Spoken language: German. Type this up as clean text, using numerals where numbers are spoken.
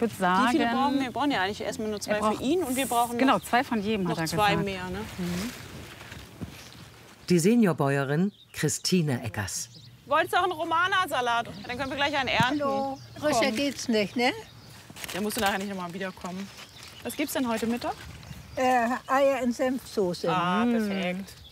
würde sagen... Wie viele brauchen wir? Wir brauchen ja eigentlich erstmal nur 2 für ihn und wir brauchen genau 2 von jedem, hat er noch 2 gesagt. mehr. Ne? Die Seniorbäuerin Christine Eggers. Wolltest du auch einen Romana-Salat? Dann können wir gleich einen ernten. Hallo. Frischer geht's nicht, ne? Der musst du nachher nicht noch mal wiederkommen. Was gibt's denn heute Mittag? Eier in Senfsoße. Ah, perfekt.